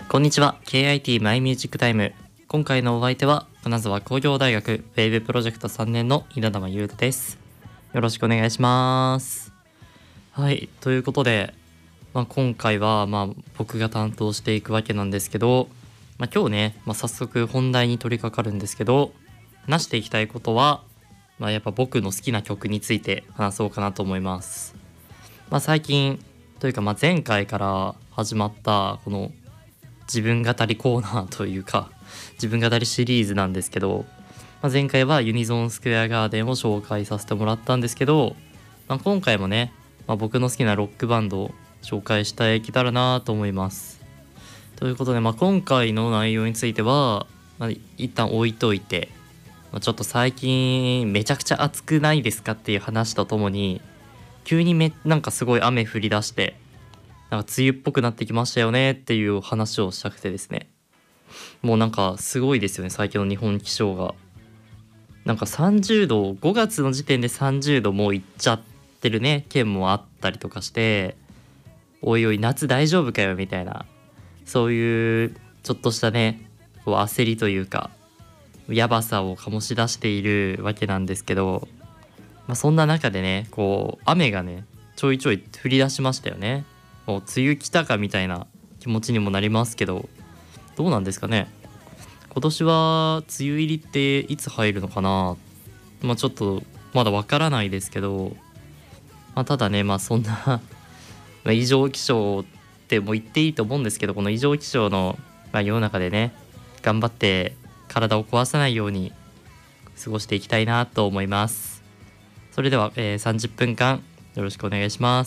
こんにちは。 KIT マイミュージックタイム。今回のお相手は金沢工業大学ウェーブプロジェクト3年の稲玉優斗です。よろしくお願いします。はい、ということで、今回は僕が担当していくわけなんですけど、今日ね、早速本題に取り掛かるんですけど、話していきたいことは、やっぱ僕の好きな曲について話そうかなと思います。最近というか前回から始まったこの自分語りコーナーというか自分語りシリーズなんですけど、前回はユニゾンスクエアガーデンを紹介させてもらったんですけど、今回もね、僕の好きなロックバンドを紹介していけたらなと思います。ということで、今回の内容については、一旦置いといて、ちょっと最近めちゃくちゃ暑くないですかっていう話とともに、急になんかすごい雨降り出して、なんか梅雨っぽくなってきましたよねっていう話をしたくてですね、もうなんかすごいですよね、最近の日本気象が。なんか30度、5月の時点で30度もういっちゃってるね県もあったりとかして、おいおい夏大丈夫かよみたいな、そういうちょっとしたねこう焦りというかやばさを醸し出しているわけなんですけど、そんな中でね、こう雨がねちょいちょい降り出しましたよね。もう梅雨来たかみたいな気持ちにもなりますけど、どうなんですかね。今年は梅雨入りっていつ入るのかな。ちょっとまだわからないですけど、ただね、そんな異常気象っても言っていいと思うんですけど、この異常気象の、世の中でね頑張って体を壊さないように過ごしていきたいなと思います。それでは、30分間よろしくお願いします。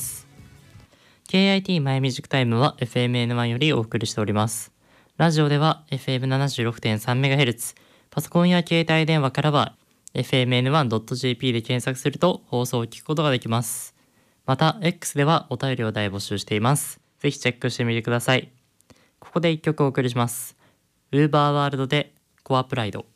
KIT マイミュージックタイムは FMN1 よりお送りしております。ラジオでは FM76.3MHz、 パソコンや携帯電話からは FMN1.jp で検索すると放送を聞くことができます。また X ではお便りを大募集しています。ぜひチェックしてみてください。ここで1曲お送りします。ウーバーワールドでコアプライド。